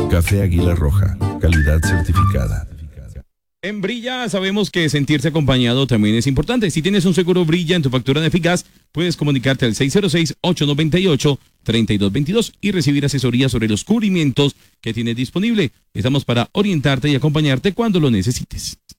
Café Águila Roja, calidad certificada. En Brilla sabemos que sentirse acompañado también es importante. Si tienes un seguro Brilla en tu factura de Eficaz, puedes comunicarte al 606-898-3222 y recibir asesoría sobre los cubrimientos que tienes disponible. Estamos para orientarte y acompañarte cuando lo necesites.